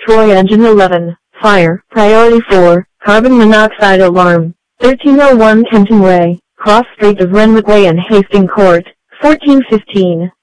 destroy engine 11. Fire. Priority 4. Carbon monoxide alarm. 1301 Kenton Way, cross Strait of Renwick Way and Hastings Court. 1415.